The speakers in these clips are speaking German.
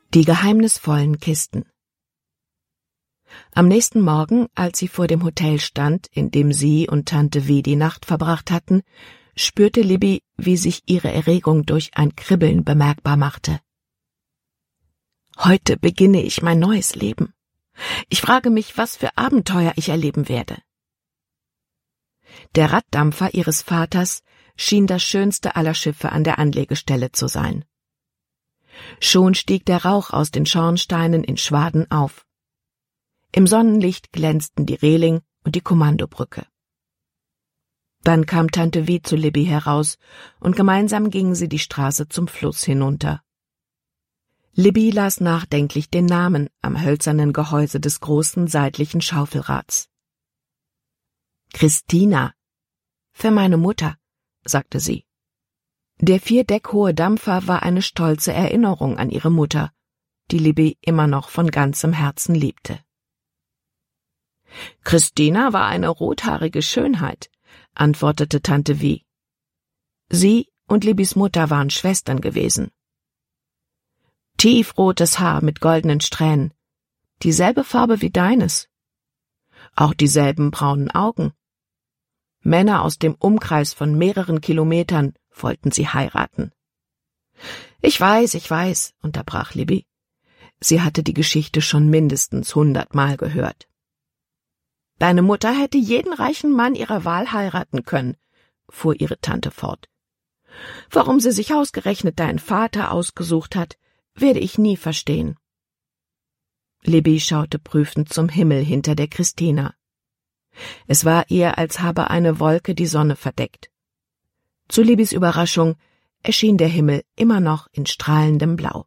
Die geheimnisvollen Kisten. Am nächsten Morgen, als sie vor dem Hotel stand, in dem sie und Tante W. die Nacht verbracht hatten, spürte Libby, wie sich ihre Erregung durch ein Kribbeln bemerkbar machte. Heute beginne ich mein neues Leben. Ich frage mich, was für Abenteuer ich erleben werde. Der Raddampfer ihres Vaters schien das schönste aller Schiffe an der Anlegestelle zu sein. Schon stieg der Rauch aus den Schornsteinen in Schwaden auf. Im Sonnenlicht glänzten die Reling und die Kommandobrücke. Dann kam Tante W. zu Libby heraus, und gemeinsam gingen sie die Straße zum Fluss hinunter. Libby las nachdenklich den Namen am hölzernen Gehäuse des großen seitlichen Schaufelrads. »Christina, für meine Mutter«, sagte sie. Der 4 Deck hohe Dampfer war eine stolze Erinnerung an ihre Mutter, die Libby immer noch von ganzem Herzen liebte. »Christina war eine rothaarige Schönheit«, antwortete Tante W. Sie und Libbys Mutter waren Schwestern gewesen. Tiefrotes Haar mit goldenen Strähnen, dieselbe Farbe wie deines. Auch dieselben braunen Augen. Männer aus dem Umkreis von mehreren Kilometern wollten sie heiraten. Ich weiß, unterbrach Libby. Sie hatte die Geschichte schon mindestens 100-mal gehört. Deine Mutter hätte jeden reichen Mann ihrer Wahl heiraten können, fuhr ihre Tante fort. Warum sie sich ausgerechnet deinen Vater ausgesucht hat, werde ich nie verstehen. Libby schaute prüfend zum Himmel hinter der Christina. Es war ihr, als habe eine Wolke die Sonne verdeckt. Zu Libbys Überraschung erschien der Himmel immer noch in strahlendem Blau.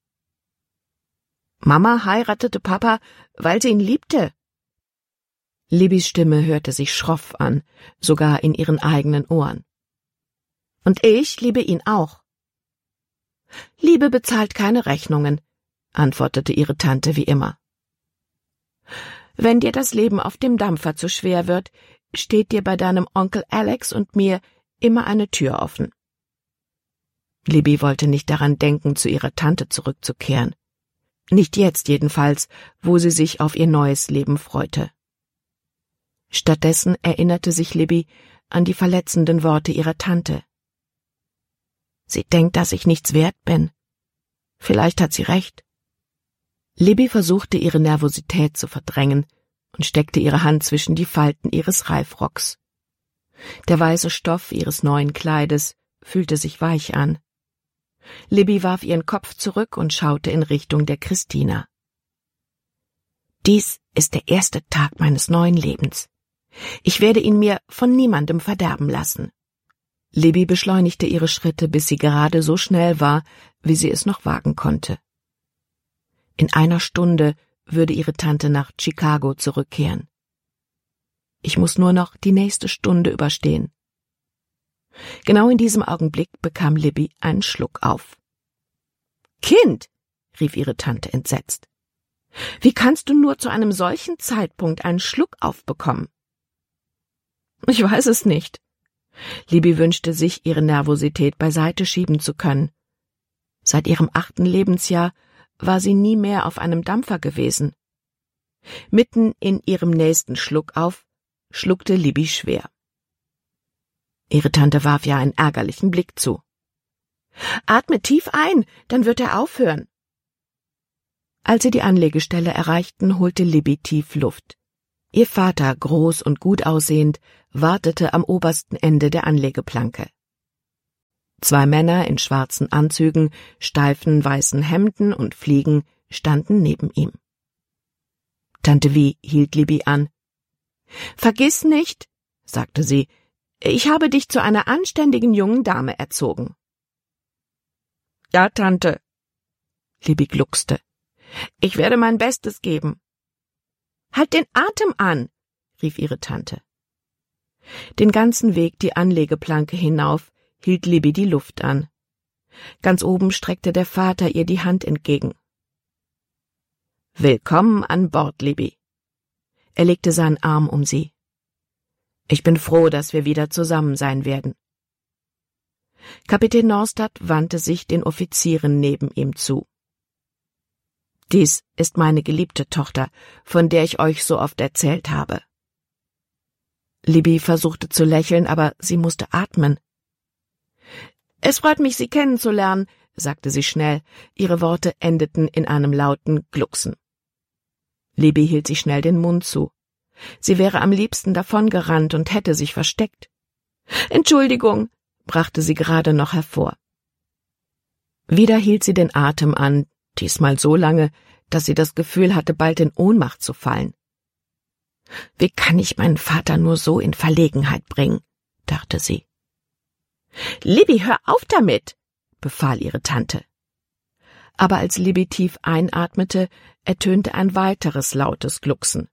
Mama heiratete Papa, weil sie ihn liebte. Libbys Stimme hörte sich schroff an, sogar in ihren eigenen Ohren. Und ich liebe ihn auch. Liebe bezahlt keine Rechnungen, antwortete ihre Tante wie immer. Wenn dir das Leben auf dem Dampfer zu schwer wird, steht dir bei deinem Onkel Alex und mir immer eine Tür offen. Libby wollte nicht daran denken, zu ihrer Tante zurückzukehren. Nicht jetzt jedenfalls, wo sie sich auf ihr neues Leben freute. Stattdessen erinnerte sich Libby an die verletzenden Worte ihrer Tante. Sie denkt, dass ich nichts wert bin. Vielleicht hat sie recht. Libby versuchte, ihre Nervosität zu verdrängen und steckte ihre Hand zwischen die Falten ihres Reifrocks. Der weiße Stoff ihres neuen Kleides fühlte sich weich an. Libby warf ihren Kopf zurück und schaute in Richtung der Christina. Dies ist der erste Tag meines neuen Lebens. Ich werde ihn mir von niemandem verderben lassen. Libby beschleunigte ihre Schritte, bis sie gerade so schnell war, wie sie es noch wagen konnte. In einer Stunde würde ihre Tante nach Chicago zurückkehren. Ich muss nur noch die nächste Stunde überstehen. Genau in diesem Augenblick bekam Libby einen Schluck auf. »Kind«, rief ihre Tante entsetzt, »wie kannst du nur zu einem solchen Zeitpunkt einen Schluck aufbekommen?« »Ich weiß es nicht.« Libby wünschte sich, ihre Nervosität beiseite schieben zu können. Seit ihrem 8. Lebensjahr war sie nie mehr auf einem Dampfer gewesen. Mitten in ihrem nächsten Schluck auf, schluckte Libby schwer. Ihre Tante warf ihr einen ärgerlichen Blick zu. »Atme tief ein, dann wird er aufhören.« Als sie die Anlegestelle erreichten, holte Libby tief Luft. Ihr Vater, groß und gut aussehend, wartete am obersten Ende der Anlegeplanke. 2 Männer in schwarzen Anzügen, steifen weißen Hemden und Fliegen standen neben ihm. Tante W. hielt Libby an. »Vergiss nicht«, sagte sie, »ich habe dich zu einer anständigen jungen Dame erzogen.« »Ja, Tante.« Libby gluckste. »Ich werde mein Bestes geben.« »Halt den Atem an«, rief ihre Tante. Den ganzen Weg die Anlegeplanke hinauf hielt Libby die Luft an. Ganz oben streckte der Vater ihr die Hand entgegen. »Willkommen an Bord, Libby.« Er legte seinen Arm um sie. »Ich bin froh, dass wir wieder zusammen sein werden.« Kapitän Norstad wandte sich den Offizieren neben ihm zu. Dies ist meine geliebte Tochter, von der ich euch so oft erzählt habe. Libby versuchte zu lächeln, aber sie musste atmen. »Es freut mich, Sie kennenzulernen«, sagte sie schnell. Ihre Worte endeten in einem lauten Glucksen. Libby hielt sich schnell den Mund zu. Sie wäre am liebsten davongerannt und hätte sich versteckt. »Entschuldigung«, brachte sie gerade noch hervor. Wieder hielt sie den Atem an, diesmal so lange, dass sie das Gefühl hatte, bald in Ohnmacht zu fallen. »Wie kann ich meinen Vater nur so in Verlegenheit bringen?«, dachte sie. »Libby, hör auf damit«, befahl ihre Tante. Aber als Libby tief einatmete, ertönte ein weiteres lautes Glucksen.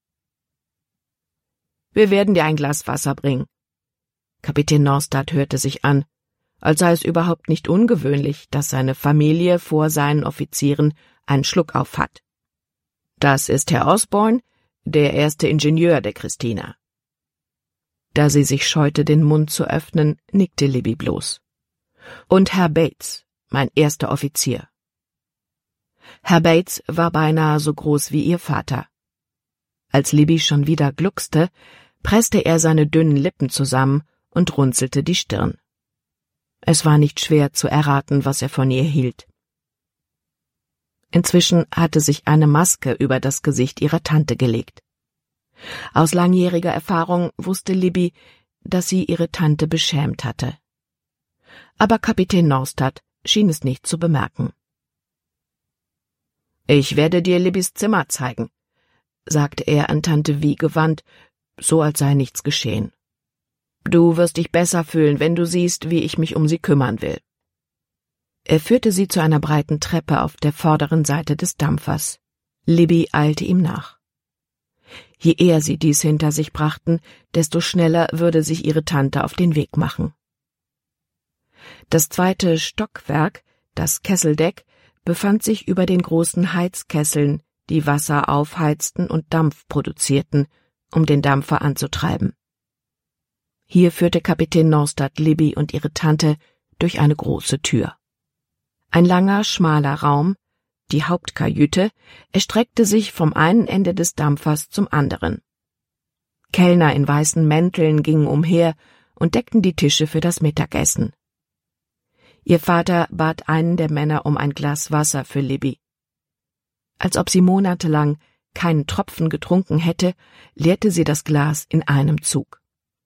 »Wir werden dir ein Glas Wasser bringen.« Kapitän Norstad hörte sich an, als sei es überhaupt nicht ungewöhnlich, dass seine Familie vor seinen Offizieren einen Schluck auf hat. »Das ist Herr Osborne, der erste Ingenieur der Christina.« Da sie sich scheute, den Mund zu öffnen, nickte Libby bloß. »Und Herr Bates, mein erster Offizier.« Herr Bates war beinahe so groß wie ihr Vater. Als Libby schon wieder gluckste, presste er seine dünnen Lippen zusammen und runzelte die Stirn. Es war nicht schwer zu erraten, was er von ihr hielt. Inzwischen hatte sich eine Maske über das Gesicht ihrer Tante gelegt. Aus langjähriger Erfahrung wusste Libby, dass sie ihre Tante beschämt hatte. Aber Kapitän Norstad schien es nicht zu bemerken. »Ich werde dir Libbys Zimmer zeigen«, sagte er an Tante Vie gewandt, so als sei nichts geschehen. »Du wirst dich besser fühlen, wenn du siehst, wie ich mich um sie kümmern will.« Er führte sie zu einer breiten Treppe auf der vorderen Seite des Dampfers. Libby eilte ihm nach. Je eher sie dies hinter sich brachten, desto schneller würde sich ihre Tante auf den Weg machen. Das zweite Stockwerk, das Kesseldeck, befand sich über den großen Heizkesseln, die Wasser aufheizten und Dampf produzierten, um den Dampfer anzutreiben. Hier führte Kapitän Norstad Libby und ihre Tante durch eine große Tür. Ein langer, schmaler Raum, die Hauptkajüte, erstreckte sich vom einen Ende des Dampfers zum anderen. Kellner in weißen Mänteln gingen umher und deckten die Tische für das Mittagessen. Ihr Vater bat einen der Männer um ein Glas Wasser für Libby. Als ob sie monatelang keinen Tropfen getrunken hätte, leerte sie das Glas in einem Zug.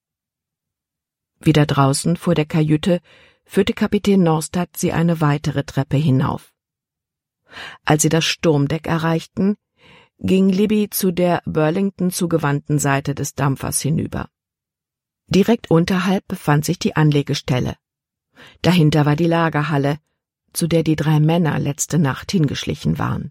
Wieder draußen vor der Kajüte führte Kapitän Norstad sie eine weitere Treppe hinauf. Als sie das Sturmdeck erreichten, ging Libby zu der Burlington zugewandten Seite des Dampfers hinüber. Direkt unterhalb befand sich die Anlegestelle. Dahinter war die Lagerhalle, zu der die 3 Männer letzte Nacht hingeschlichen waren.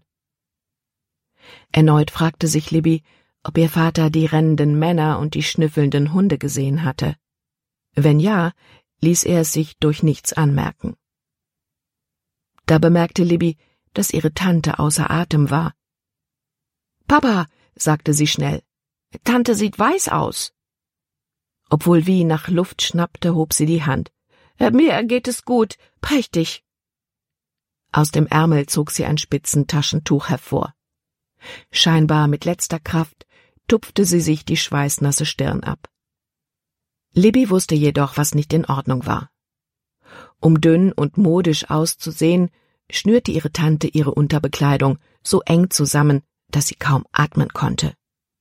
Erneut fragte sich Libby, ob ihr Vater die rennenden Männer und die schnüffelnden Hunde gesehen hatte. Wenn ja, ließ er es sich durch nichts anmerken. Da bemerkte Libby, dass ihre Tante außer Atem war. »Papa«, sagte sie schnell, »Tante sieht weiß aus.« Obwohl Vie nach Luft schnappte, hob sie die Hand. »Mir geht es gut, prächtig.« Aus dem Ärmel zog sie ein Spitzentaschentuch hervor. Scheinbar mit letzter Kraft tupfte sie sich die schweißnasse Stirn ab. Libby wusste jedoch, was nicht in Ordnung war. Um dünn und modisch auszusehen, schnürte ihre Tante ihre Unterbekleidung so eng zusammen, dass sie kaum atmen konnte.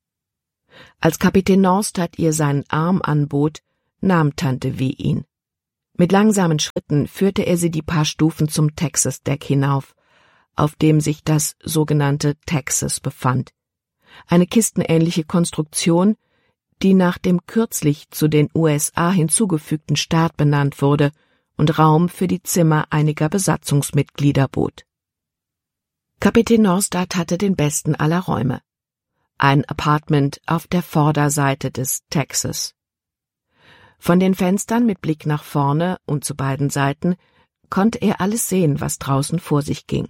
Als Kapitän Norstad ihr seinen Arm anbot, nahm Tante Vie ihn. Mit langsamen Schritten führte er sie die paar Stufen zum Texas-Deck hinauf, auf dem sich das sogenannte Texas befand, eine kistenähnliche Konstruktion, die nach dem kürzlich zu den USA hinzugefügten Staat benannt wurde und Raum für die Zimmer einiger Besatzungsmitglieder bot. Kapitän Norstad hatte den besten aller Räume, ein Apartment auf der Vorderseite des Texas. Von den Fenstern mit Blick nach vorne und zu beiden Seiten konnte er alles sehen, was draußen vor sich ging.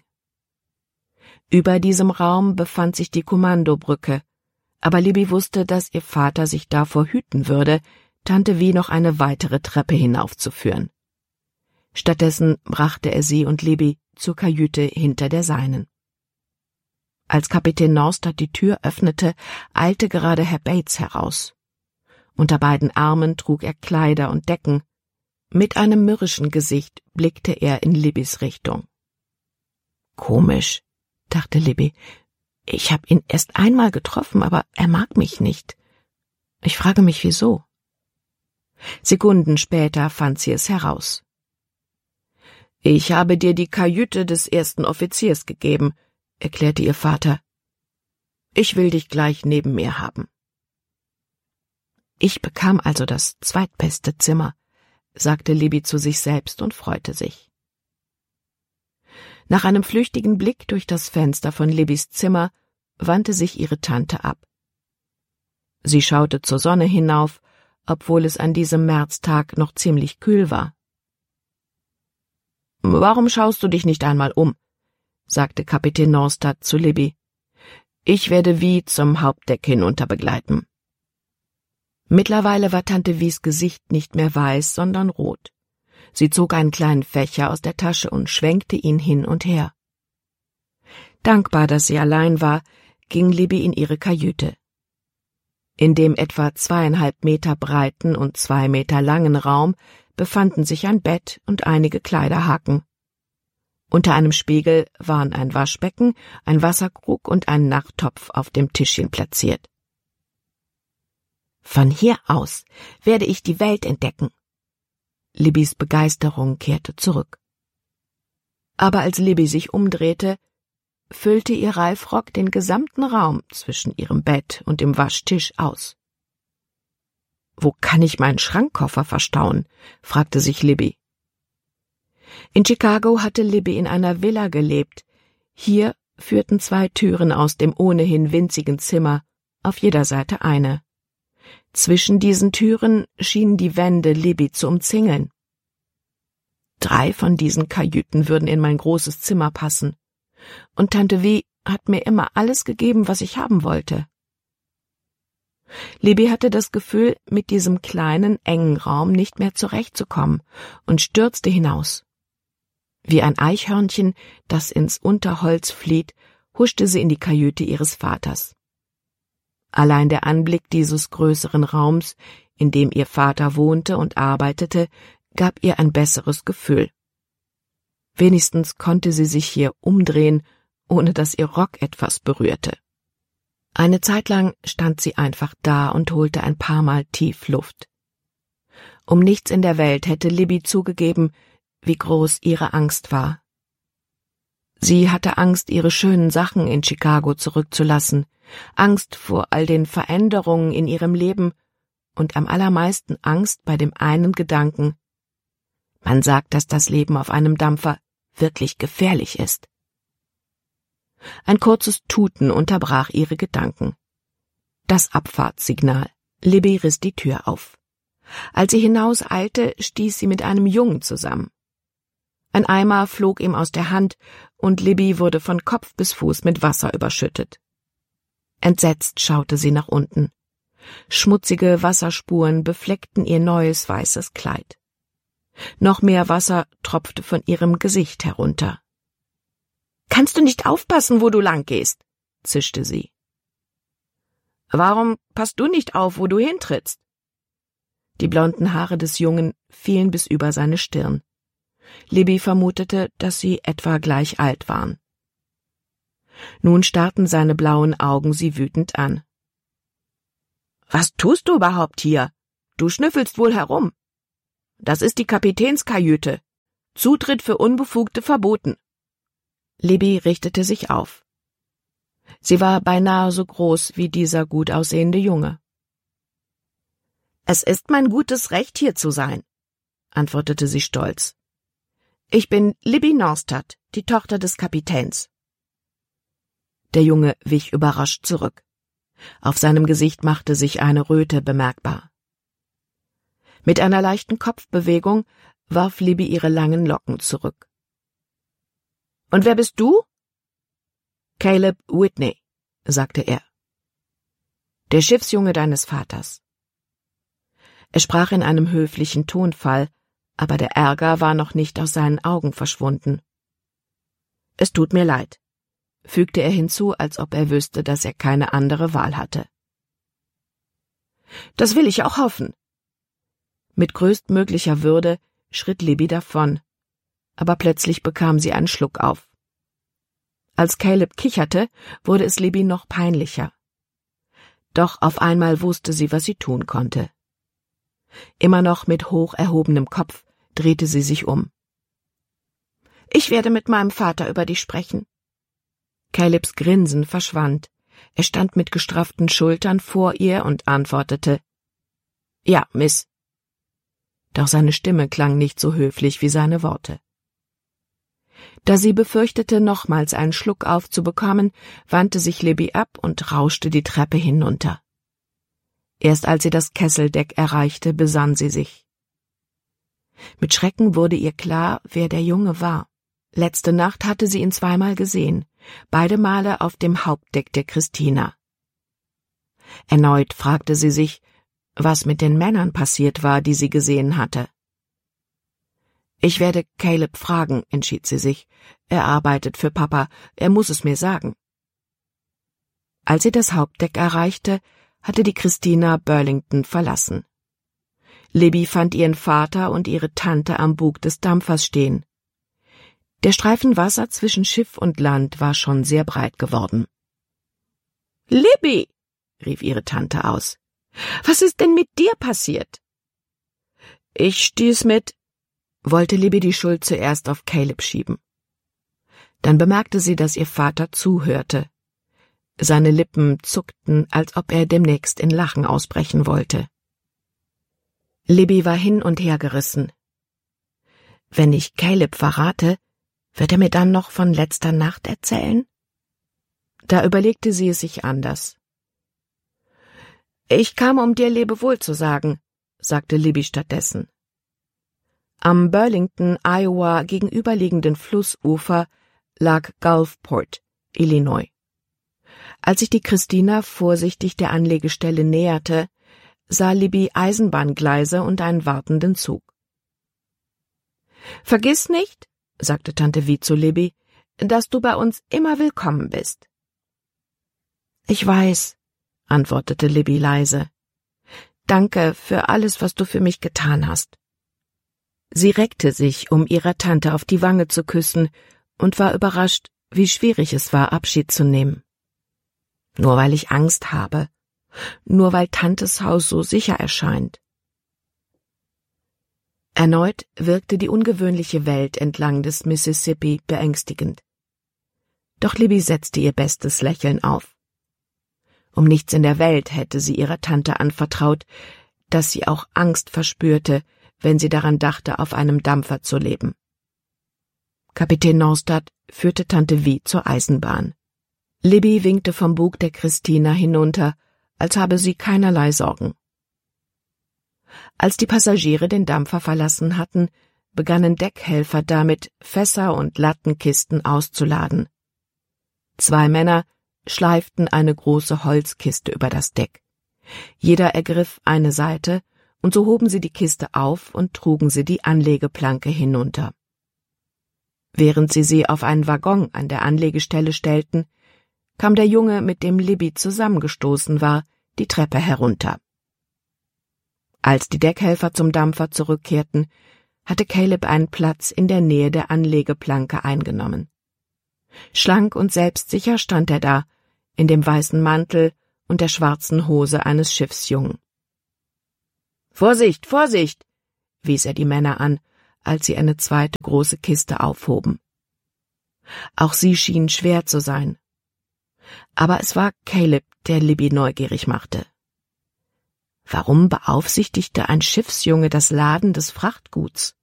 Über diesem Raum befand sich die Kommandobrücke, aber Libby wusste, dass ihr Vater sich davor hüten würde, Tante Vie noch eine weitere Treppe hinaufzuführen. Stattdessen brachte er sie und Libby zur Kajüte hinter der seinen. Als Kapitän Norstad die Tür öffnete, eilte gerade Herr Bates heraus. Unter beiden Armen trug er Kleider und Decken. Mit einem mürrischen Gesicht blickte er in Libbys Richtung. Komisch, dachte Libby. Ich habe ihn erst einmal getroffen, aber er mag mich nicht. Ich frage mich, wieso. Sekunden später fand sie es heraus. »Ich habe dir die Kajüte des ersten Offiziers gegeben«, erklärte ihr Vater. »Ich will dich gleich neben mir haben.« »Ich bekam also das zweitbeste Zimmer«, sagte Libby zu sich selbst und freute sich. Nach einem flüchtigen Blick durch das Fenster von Libbys Zimmer wandte sich ihre Tante ab. Sie schaute zur Sonne hinauf, obwohl es an diesem Märztag noch ziemlich kühl war. »Warum schaust du dich nicht einmal um?« sagte Kapitän Norstad zu Libby. »Ich werde Vi zum Hauptdeck hinunter begleiten.« Mittlerweile war Tante Vies Gesicht nicht mehr weiß, sondern rot. Sie zog einen kleinen Fächer aus der Tasche und schwenkte ihn hin und her. Dankbar, dass sie allein war, ging Libby in ihre Kajüte. In dem etwa 2,5 Meter breiten und 2 Meter langen Raum befanden sich ein Bett und einige Kleiderhaken. Unter einem Spiegel waren ein Waschbecken, ein Wasserkrug und ein Nachttopf auf dem Tischchen platziert. »Von hier aus werde ich die Welt entdecken.« Libbys Begeisterung kehrte zurück. Aber als Libby sich umdrehte, füllte ihr Reifrock den gesamten Raum zwischen ihrem Bett und dem Waschtisch aus. »Wo kann ich meinen Schrankkoffer verstauen?« fragte sich Libby. In Chicago hatte Libby in einer Villa gelebt. Hier führten 2 Türen aus dem ohnehin winzigen Zimmer, auf jeder Seite eine. Zwischen diesen Türen schienen die Wände Libby zu umzingeln. 3 von diesen Kajüten würden in mein großes Zimmer passen. Und Tante Vi hat mir immer alles gegeben, was ich haben wollte. Libby hatte das Gefühl, mit diesem kleinen, engen Raum nicht mehr zurechtzukommen und stürzte hinaus. Wie ein Eichhörnchen, das ins Unterholz flieht, huschte sie in die Kajüte ihres Vaters. Allein der Anblick dieses größeren Raums, in dem ihr Vater wohnte und arbeitete, gab ihr ein besseres Gefühl. Wenigstens konnte sie sich hier umdrehen, ohne dass ihr Rock etwas berührte. Eine Zeit lang stand sie einfach da und holte ein paar Mal tief Luft. Um nichts in der Welt hätte Libby zugegeben, wie groß ihre Angst war. Sie hatte Angst, ihre schönen Sachen in Chicago zurückzulassen, Angst vor all den Veränderungen in ihrem Leben und am allermeisten Angst bei dem einen Gedanken: Man sagt, dass das Leben auf einem Dampfer wirklich gefährlich ist. Ein kurzes Tuten unterbrach ihre Gedanken. Das Abfahrtssignal. Libby riss die Tür auf. Als sie hinauseilte, stieß sie mit einem Jungen zusammen. Ein Eimer flog ihm aus der Hand und Libby wurde von Kopf bis Fuß mit Wasser überschüttet. Entsetzt schaute sie nach unten. Schmutzige Wasserspuren befleckten ihr neues weißes Kleid. Noch mehr Wasser tropfte von ihrem Gesicht herunter. »Kannst du nicht aufpassen, wo du lang gehst?« zischte sie. »Warum passt du nicht auf, wo du hintrittst?« Die blonden Haare des Jungen fielen bis über seine Stirn. Libby vermutete, dass sie etwa gleich alt waren. Nun starrten seine blauen Augen sie wütend an. »Was tust du überhaupt hier? Du schnüffelst wohl herum. Das ist die Kapitänskajüte. Zutritt für Unbefugte verboten.« Libby richtete sich auf. Sie war beinahe so groß wie dieser gut aussehende Junge. »Es ist mein gutes Recht, hier zu sein«, antwortete sie stolz. »Ich bin Libby Norstad, die Tochter des Kapitäns.« Der Junge wich überrascht zurück. Auf seinem Gesicht machte sich eine Röte bemerkbar. Mit einer leichten Kopfbewegung warf Libby ihre langen Locken zurück. »Und wer bist du?« »Caleb Whitney«, sagte er. »Der Schiffsjunge deines Vaters.« Er sprach in einem höflichen Tonfall, aber der Ärger war noch nicht aus seinen Augen verschwunden. »Es tut mir leid. fügte er hinzu, als ob er wüsste, dass er keine andere Wahl hatte. »Das will ich auch hoffen.« Mit größtmöglicher Würde schritt Libby davon, aber plötzlich bekam sie einen Schluck auf. Als Caleb kicherte, wurde es Libby noch peinlicher. Doch auf einmal wusste sie, was sie tun konnte. Immer noch mit hoch erhobenem Kopf drehte sie sich um. »Ich werde mit meinem Vater über dich sprechen.« Calebs Grinsen verschwand. Er stand mit gestrafften Schultern vor ihr und antwortete, »Ja, Miss.« Doch seine Stimme klang nicht so höflich wie seine Worte. Da sie befürchtete, nochmals einen Schluck aufzubekommen, wandte sich Libby ab und rauschte die Treppe hinunter. Erst als sie das Kesseldeck erreichte, besann sie sich. Mit Schrecken wurde ihr klar, wer der Junge war. Letzte Nacht hatte sie ihn zweimal gesehen, beide Male auf dem Hauptdeck der Christina. Erneut fragte sie sich, was mit den Männern passiert war, die sie gesehen hatte. »Ich werde Caleb fragen«, entschied sie sich. »Er arbeitet für Papa, er muss es mir sagen.« Als sie das Hauptdeck erreichte, hatte die Christina Burlington verlassen. Libby fand ihren Vater und ihre Tante am Bug des Dampfers stehen. Der Streifen Wasser zwischen Schiff und Land war schon sehr breit geworden. »Libby«, rief ihre Tante aus, »was ist denn mit dir passiert?« »Ich stieß mit«, wollte Libby die Schuld zuerst auf Caleb schieben. Dann bemerkte sie, dass ihr Vater zuhörte. Seine Lippen zuckten, als ob er demnächst in Lachen ausbrechen wollte. Libby war hin und her gerissen. Wenn ich Caleb verrate, wird er mir dann noch von letzter Nacht erzählen? Da überlegte sie es sich anders. »Ich kam, um dir Lebewohl zu sagen«, sagte Libby stattdessen. Am Burlington, Iowa gegenüberliegenden Flussufer lag Gulfport, Illinois. Als sich die Christina vorsichtig der Anlegestelle näherte, sah Libby Eisenbahngleise und einen wartenden Zug. »Vergiss nicht«, sagte Tante Vi zu Libby, »dass du bei uns immer willkommen bist.« »Ich weiß«, antwortete Libby leise. »Danke für alles, was du für mich getan hast.« Sie reckte sich, um ihrer Tante auf die Wange zu küssen, und war überrascht, wie schwierig es war, Abschied zu nehmen. »Nur weil ich Angst habe, nur weil Tantes Haus so sicher erscheint.« Erneut wirkte die ungewöhnliche Welt entlang des Mississippi beängstigend. Doch Libby setzte ihr bestes Lächeln auf. Um nichts in der Welt hätte sie ihrer Tante anvertraut, dass sie auch Angst verspürte, wenn sie daran dachte, auf einem Dampfer zu leben. Kapitän Norstad führte Tante Vi zur Eisenbahn. Libby winkte vom Bug der Christina hinunter, als habe sie keinerlei Sorgen. Als die Passagiere den Dampfer verlassen hatten, begannen Deckhelfer damit, Fässer und Lattenkisten auszuladen. 2 Männer schleiften eine große Holzkiste über das Deck. Jeder ergriff eine Seite, und so hoben sie die Kiste auf und trugen sie die Anlegeplanke hinunter. Während sie auf einen Waggon an der Anlegestelle stellten, kam der Junge, mit dem Libby zusammengestoßen war, die Treppe herunter. Als die Deckhelfer zum Dampfer zurückkehrten, hatte Caleb einen Platz in der Nähe der Anlegeplanke eingenommen. Schlank und selbstsicher stand er da, in dem weißen Mantel und der schwarzen Hose eines Schiffsjungen. »Vorsicht, Vorsicht!« wies er die Männer an, als sie eine zweite große Kiste aufhoben. Auch sie schienen schwer zu sein. Aber es war Caleb, der Libby neugierig machte. Warum beaufsichtigte ein Schiffsjunge das Laden des Frachtguts?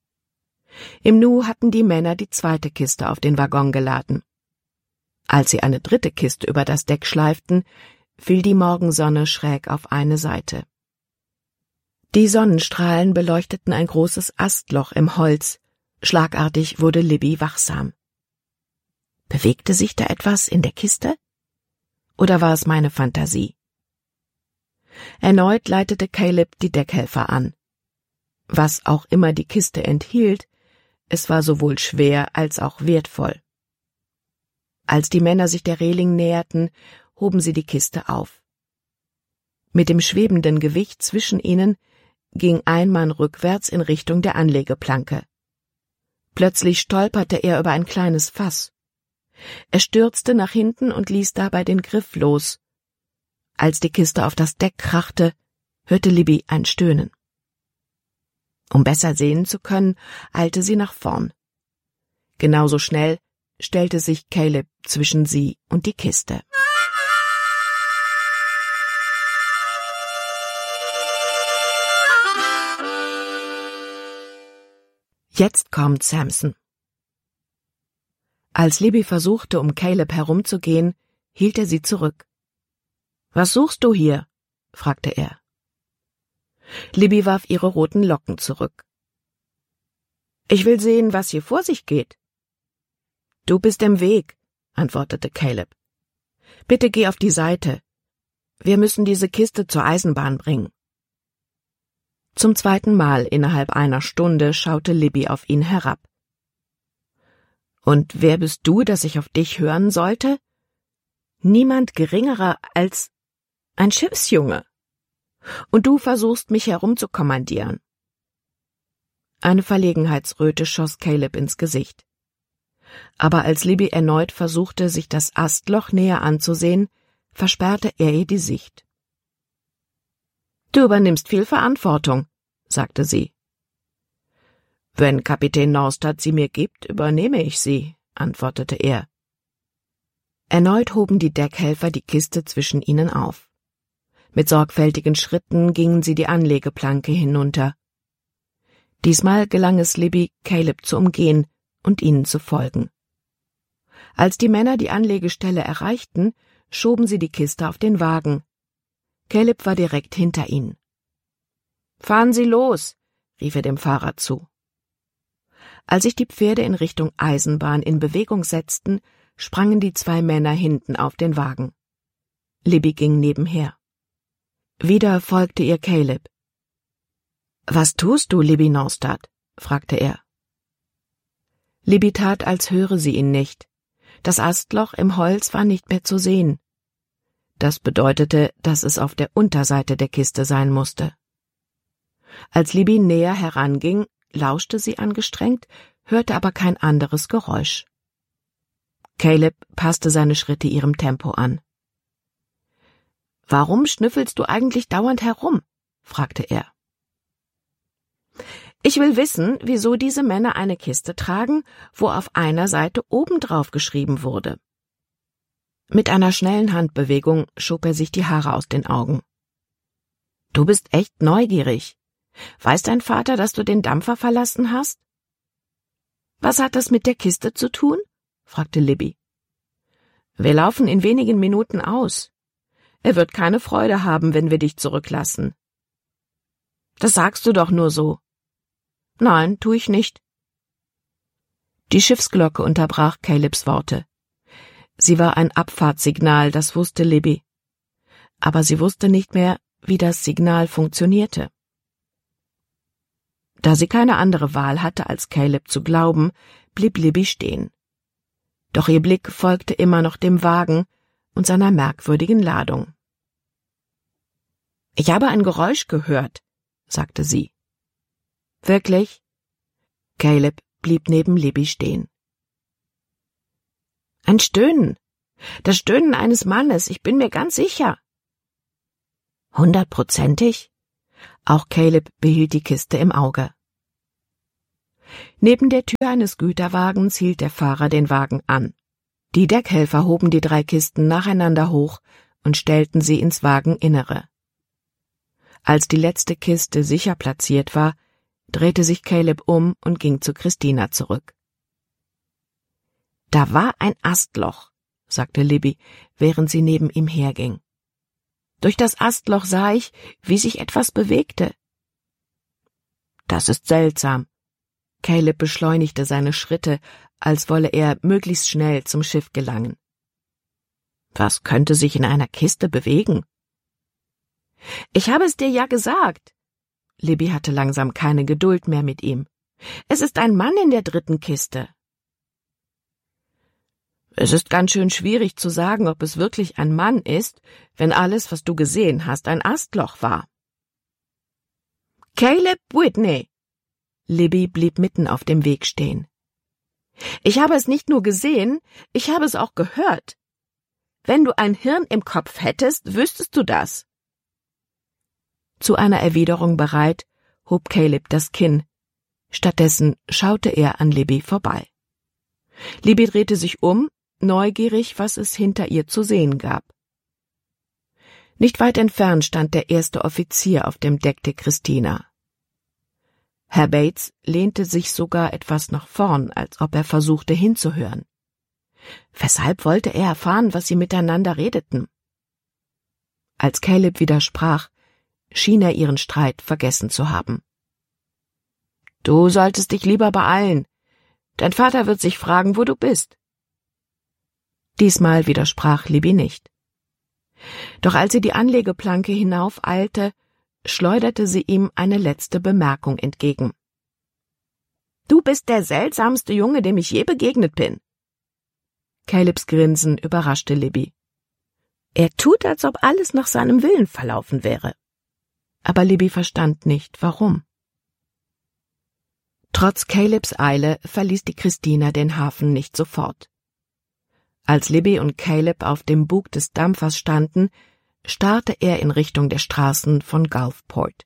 Im Nu hatten die Männer die zweite Kiste auf den Waggon geladen. Als sie eine dritte Kiste über das Deck schleiften, fiel die Morgensonne schräg auf eine Seite. Die Sonnenstrahlen beleuchteten ein großes Astloch im Holz. Schlagartig wurde Libby wachsam. Bewegte sich da etwas in der Kiste? Oder war es meine Fantasie? Erneut leitete Caleb die Deckhelfer an. Was auch immer die Kiste enthielt, es war sowohl schwer als auch wertvoll. Als die Männer sich der Reling näherten, hoben sie die Kiste auf. Mit dem schwebenden Gewicht zwischen ihnen ging ein Mann rückwärts in Richtung der Anlegeplanke. Plötzlich stolperte er über ein kleines Fass. Er stürzte nach hinten und ließ dabei den Griff los. Als die Kiste auf das Deck krachte, hörte Libby ein Stöhnen. Um besser sehen zu können, eilte sie nach vorn. Genauso schnell stellte sich Caleb zwischen sie und die Kiste. Jetzt kommt Samson. Als Libby versuchte, um Caleb herumzugehen, hielt er sie zurück. »Was suchst du hier?« fragte er. Libby warf ihre roten Locken zurück. »Ich will sehen, was hier vor sich geht.« »Du bist im Weg«, antwortete Caleb. »Bitte geh auf die Seite. Wir müssen diese Kiste zur Eisenbahn bringen.« Zum zweiten Mal innerhalb einer Stunde schaute Libby auf ihn herab. »Und wer bist du, dass ich auf dich hören sollte?« »Niemand geringerer als ein Schiffsjunge. Und du versuchst, mich herumzukommandieren.« Eine Verlegenheitsröte schoss Caleb ins Gesicht. Aber als Libby erneut versuchte, sich das Astloch näher anzusehen, versperrte er ihr die Sicht. »Du übernimmst viel Verantwortung«, sagte sie. »Wenn Kapitän Norstad sie mir gibt, übernehme ich sie«, antwortete er. Erneut hoben die Deckhelfer die Kiste zwischen ihnen auf. Mit sorgfältigen Schritten gingen sie die Anlegeplanke hinunter. Diesmal gelang es Libby, Caleb zu umgehen und ihnen zu folgen. Als die Männer die Anlegestelle erreichten, schoben sie die Kiste auf den Wagen. Caleb war direkt hinter ihnen. »Fahren Sie los«, rief er dem Fahrer zu. Als sich die Pferde in Richtung Eisenbahn in Bewegung setzten, sprangen die zwei Männer hinten auf den Wagen. Libby ging nebenher. Wieder folgte ihr Caleb. »Was tust du, Libby Norstad?« fragte er. Libby tat, als höre sie ihn nicht. Das Astloch im Holz war nicht mehr zu sehen. Das bedeutete, dass es auf der Unterseite der Kiste sein musste. Als Libby näher heranging, lauschte sie angestrengt, hörte aber kein anderes Geräusch. Caleb passte seine Schritte ihrem Tempo an. »Warum schnüffelst du eigentlich dauernd herum?« fragte er. »Ich will wissen, wieso diese Männer eine Kiste tragen, wo auf einer Seite obendrauf geschrieben wurde.« Mit einer schnellen Handbewegung schob er sich die Haare aus den Augen. »Du bist echt neugierig. Weiß dein Vater, dass du den Dampfer verlassen hast?« »Was hat das mit der Kiste zu tun?« fragte Libby. »Wir laufen in wenigen Minuten aus. Er wird keine Freude haben, wenn wir dich zurücklassen.« »Das sagst du doch nur so.« »Nein, tu ich nicht.« Die Schiffsglocke unterbrach Calebs Worte. Sie war ein Abfahrtssignal, das wusste Libby. Aber sie wusste nicht mehr, wie das Signal funktionierte. Da sie keine andere Wahl hatte, als Caleb zu glauben, blieb Libby stehen. Doch ihr Blick folgte immer noch dem Wagen und seiner merkwürdigen Ladung. »Ich habe ein Geräusch gehört«, sagte sie. »Wirklich?« Caleb blieb neben Libby stehen. »Ein Stöhnen. Das Stöhnen eines Mannes, ich bin mir ganz sicher.« »100%ig?« Auch Caleb behielt die Kiste im Auge. Neben der Tür eines Güterwagens hielt der Fahrer den Wagen an. Die Deckhelfer hoben die 3 Kisten nacheinander hoch und stellten sie ins Wageninnere. Als die letzte Kiste sicher platziert war, drehte sich Caleb um und ging zu Christina zurück. »Da war ein Astloch«, sagte Libby, während sie neben ihm herging. »Durch das Astloch sah ich, wie sich etwas bewegte.« »Das ist seltsam.« Caleb beschleunigte seine Schritte, als wolle er möglichst schnell zum Schiff gelangen. »Was könnte sich in einer Kiste bewegen?« »Ich habe es dir ja gesagt.« Libby hatte langsam keine Geduld mehr mit ihm. »Es ist ein Mann in der 3. Kiste.« Es ist ganz schön schwierig zu sagen, ob es wirklich ein Mann ist, wenn alles, was du gesehen hast, ein Astloch war. Caleb Whitney! Libby blieb mitten auf dem Weg stehen. Ich habe es nicht nur gesehen, ich habe es auch gehört. Wenn du ein Hirn im Kopf hättest, wüsstest du das. Zu einer Erwiderung bereit, hob Caleb das Kinn. Stattdessen schaute er an Libby vorbei. Libby drehte sich um, neugierig, was es hinter ihr zu sehen gab. Nicht weit entfernt stand der erste Offizier auf dem Deck der Christina. Herr Bates lehnte sich sogar etwas nach vorn, als ob er versuchte hinzuhören. Weshalb wollte er erfahren, was sie miteinander redeten? Als Caleb widersprach, schien er ihren Streit vergessen zu haben. »Du solltest dich lieber beeilen. Dein Vater wird sich fragen, wo du bist.« Diesmal widersprach Libby nicht. Doch als sie die Anlegeplanke hinaufeilte, schleuderte sie ihm eine letzte Bemerkung entgegen. »Du bist der seltsamste Junge, dem ich je begegnet bin.« Calebs Grinsen überraschte Libby. Er tut, als ob alles nach seinem Willen verlaufen wäre. Aber Libby verstand nicht, warum. Trotz Calebs Eile verließ die Christina den Hafen nicht sofort. Als Libby und Caleb auf dem Bug des Dampfers standen, starrte er in Richtung der Straßen von Gulfport.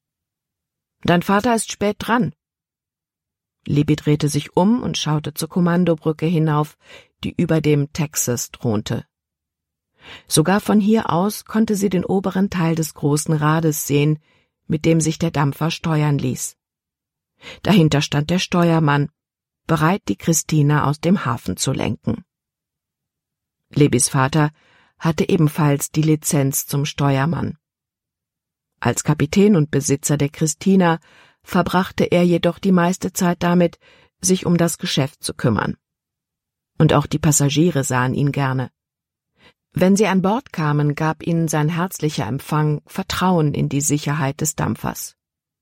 »Dein Vater ist spät dran.« Libby drehte sich um und schaute zur Kommandobrücke hinauf, die über dem Texas thronte. Sogar von hier aus konnte sie den oberen Teil des großen Rades sehen, mit dem sich der Dampfer steuern ließ. Dahinter stand der Steuermann, bereit, die Christina aus dem Hafen zu lenken. Libbys Vater hatte ebenfalls die Lizenz zum Steuermann. Als Kapitän und Besitzer der Christina verbrachte er jedoch die meiste Zeit damit, sich um das Geschäft zu kümmern. Und auch die Passagiere sahen ihn gerne. Wenn sie an Bord kamen, gab ihnen sein herzlicher Empfang Vertrauen in die Sicherheit des Dampfers.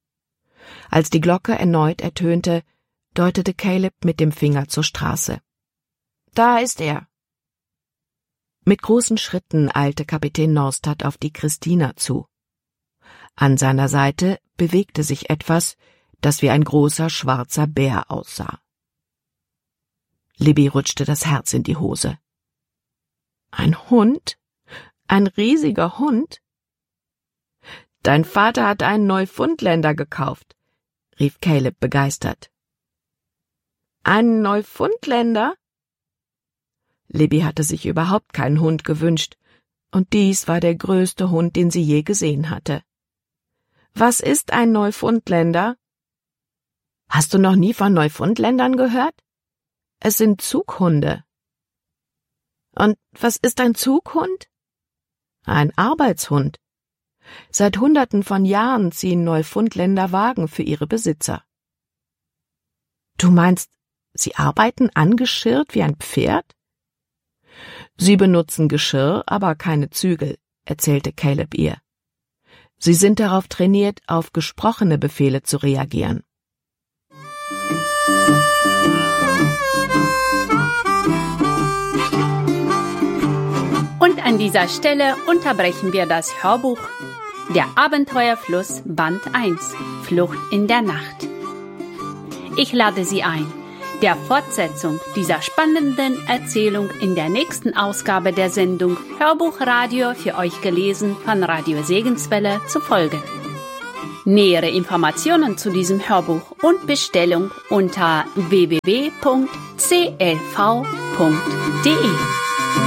Als die Glocke erneut ertönte, deutete Caleb mit dem Finger zur Straße. »Da ist er!« Mit großen Schritten eilte Kapitän Norstad auf die Christina zu. An seiner Seite bewegte sich etwas, das wie ein großer schwarzer Bär aussah. Libby rutschte das Herz in die Hose. »Ein Hund? Ein riesiger Hund?« »Dein Vater hat einen Neufundländer gekauft«, rief Caleb begeistert. »Einen Neufundländer?« Libby hatte sich überhaupt keinen Hund gewünscht, und dies war der größte Hund, den sie je gesehen hatte. »Was ist ein Neufundländer?« »Hast du noch nie von Neufundländern gehört? Es sind Zughunde.« »Und was ist ein Zughund?« »Ein Arbeitshund. Seit Hunderten von Jahren ziehen Neufundländer Wagen für ihre Besitzer.« »Du meinst, sie arbeiten angeschirrt wie ein Pferd?« »Sie benutzen Geschirr, aber keine Zügel«, erzählte Caleb ihr. »Sie sind darauf trainiert, auf gesprochene Befehle zu reagieren.« Und an dieser Stelle unterbrechen wir das Hörbuch Der Abenteuerfluss Band 1 – Flucht in der Nacht. Ich lade Sie ein, der Fortsetzung dieser spannenden Erzählung in der nächsten Ausgabe der Sendung Hörbuchradio für euch gelesen von Radio Segenswelle zu folgen. Nähere Informationen zu diesem Hörbuch und Bestellung unter www.clv.de.